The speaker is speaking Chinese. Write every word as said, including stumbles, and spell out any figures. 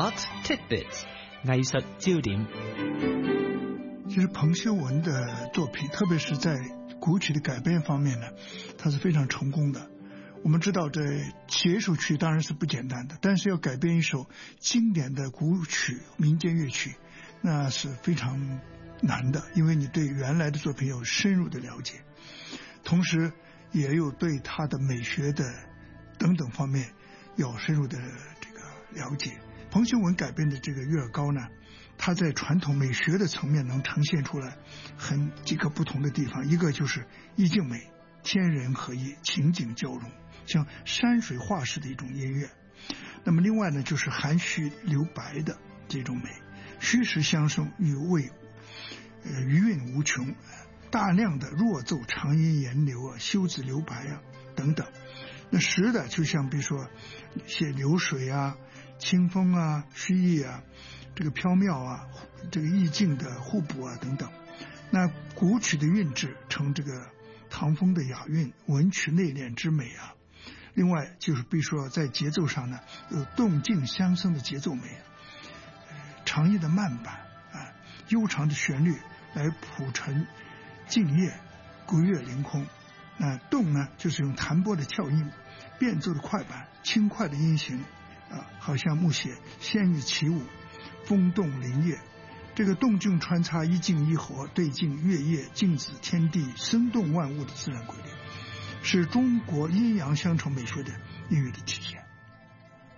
Art Tidbits 藝術焦點。 其实彭修文的作品，特别是在古曲的改编方面呢，它是非常成功的。我们知道这协奏曲当然是不简单的，但是要改编一首经典的古曲民间乐曲，那是非常难的，因为你对原来的作品有深入的了解，同时也有对它的美学的等等方面有深入的这个了解。彭修文改编的这个月儿高呢，它在传统美学的层面能呈现出来很几个不同的地方，一个就是意境美，天人合一，情景交融，像山水画式的一种音乐。那么另外呢，就是含蓄留白的这种美，虚实相生，语味呃余韵无穷，大量的弱奏长音言流啊，休止留白啊等等。那实的就像比如说写流水啊，清风啊，虚意啊，这个飘渺啊，这个意境的互补啊等等。那古曲的韵致成这个唐风的雅韵，文曲内敛之美啊。另外就是比如说在节奏上呢，有动静相生的节奏美啊，长音的慢板啊，悠长的旋律来谱成静夜，古乐凌空。那动呢，就是用弹拨的跳音，变奏的快板，轻快的音型啊，好像木写仙乐起舞，风动林叶。这个动静穿插，一静一和，对镜月夜，静止天地，生动万物的自然规律，是中国阴阳相承美学的音乐的体现。